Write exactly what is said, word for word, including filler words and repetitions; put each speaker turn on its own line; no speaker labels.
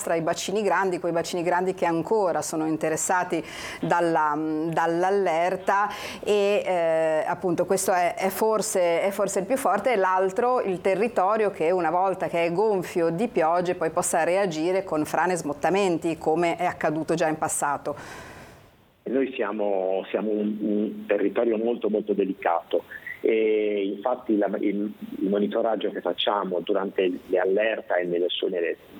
nostra ai bacini grandi, quei bacini grandi che ancora sono interessati dalla, dall'allerta e eh, appunto questo è, è, forse, è forse il più forte, e l'altro il territorio che una volta che è gonfio di piogge poi possa reagire con frane e smottamenti come è accaduto già in passato.
Noi siamo, siamo un, un territorio molto molto delicato e infatti la, il, il monitoraggio che facciamo durante le allerta e nelle, nelle